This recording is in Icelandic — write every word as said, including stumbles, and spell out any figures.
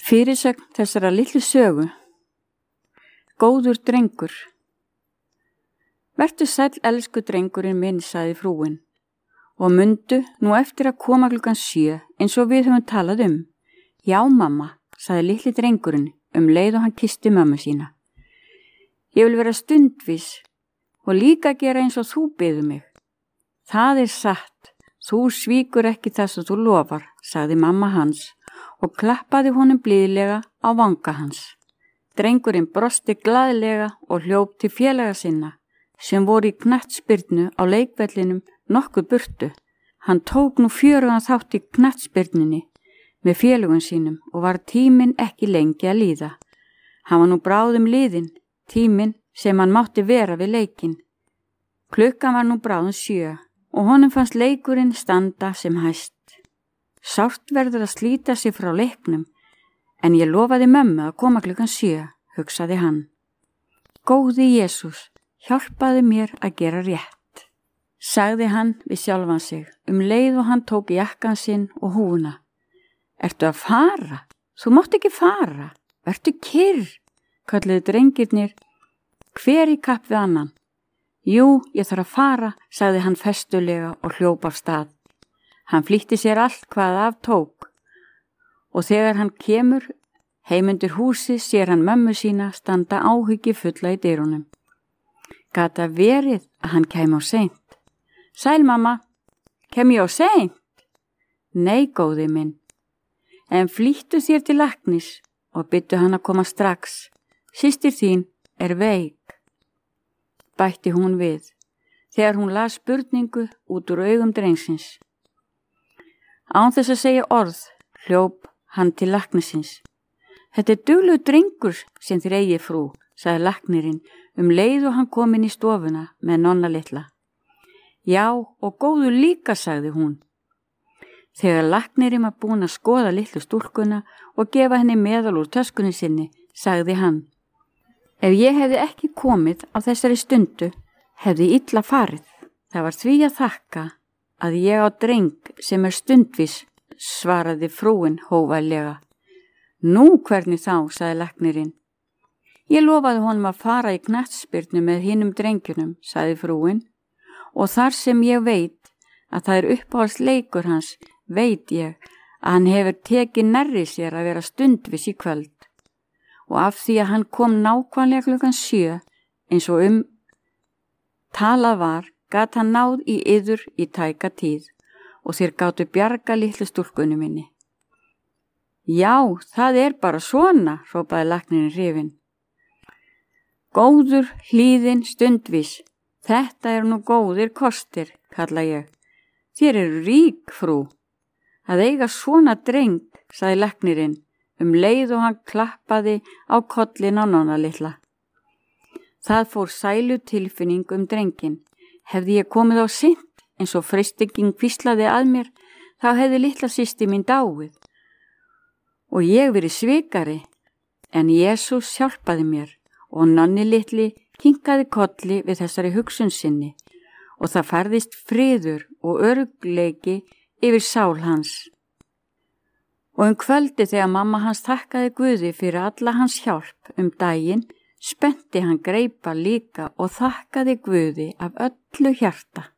Fyrirsögn þessara litlu sögu. Góður drengur. Vertu sæll elsku drengurinn minn, sagði frúin, og mundu nú eftir að koma klukkan sjö eins og við höfum talað um. Já, mamma, sagði litli drengurinn um leið og hann kyssti mömmu sína. Ég vil vera stundvís og líka gera eins og þú biður mig. Það er satt, þú svíkur ekki það sem þú lofar, sagði mamma hans og klappaði honum blíðlega á vanga hans. Drengurinn brosti glaðlega og hljóp til félaga sinna sem voru í knattspyrnu á leikvellinum nokkuð burtu. Hann tók nú fjörugan þátt í knattspyrnunni með félögum sínum og var tíminn ekki lengi að líða. Hann var nú bráðum liðinn, tíminn sem hann mátti vera við leikinn. Klukkan var nú bráðum sjö og honum fannst leikurinn standa sem hæst. Sárt verður að slíta sig frá leiknum, en ég lofaði mömmu að koma klukkan sjö, hugsaði hann. Góði Jesús, hjálpaði mér að gera rétt, sagði hann við sjálfan sig um leið og hann tók jakkann sinn og húfuna. Ertu að fara? Þú mátt ekki fara. Vertu kyrr, kölluðu drengirnir, hver í kapp við annan. Jú, ég þarf að fara, sagði hann festulega og hljóp af stað. Hann flýtti sér allt hvað af tók og þegar hann kemur heimundir húsi sér hann mömmu sína standa áhyggju fulla í dyrunum. Gat að verið að hann kæmi á seint. Sæl mamma, kem ég á seint? Nei, góði minn, en flýttu þér til læknis og byttu hann að koma strax. Systir þín er veik, bætti hún við þegar hún las spurningu út úr augum drengsins. Án þess að segja orð, hljóp hann til læknisins. Þetta er duglegur drengur sem þér eigi frú, sagði læknirinn um leið og hann kom inn í stofuna með nonna litla. Já, og góður líka, sagði hún. Þegar læknirinn var búinn að skoða litlu stúlkuna og gefa henni meðal úr töskunni sinni, sagði hann. Ef ég hefði ekki komið á þessari stundu, hefði illa farið. Það var því að þakka að ég á dreng sem er stundvís, svaraði frúin hóværlega. Nú, hvernig þá, sagði læknirinn. Ég lofaði honum að fara í knattspyrnu með hinum drengjunum, sagði frúin, og þar sem ég veit að það er uppáhalds leikur hans, veit ég að hann hefur tekið nærri sér að vera stundvís í kvöld. Og af því að hann kom nákvæmlega klukkan sjö, eins og um talað var, gat hann náð í yður í tæka tíð og þér gátu bjarga litlu stúlkunni minni. Já, það er bara svona, hrópaði læknirinn hrifinn. Góður, hlýðinn, stundvís, þetta er nú góðir kostir, kalla ég. Þér eru rík, frú. Að eiga svona dreng, sagði læknirinn, um leið og hann klappaði á kollin á nonna litla. Það fór sælu tilfinning um drenginn. Hefði ég komið á seint eins og freistingin hvíslaði að mér, þá hefði litla systir mín dáið og ég verið svikari, en Jesús hjálpaði mér og nonni litli kinkaði kolli við þessari hugsun sinni og það færðist friður og örugleiki yfir sál hans. Og um kvöldi þegar mamma hans þakkaði Guði fyrir alla hans hjálp um daginn, spennti hann greipa líka og þakkaði Guði af öllu hjarta.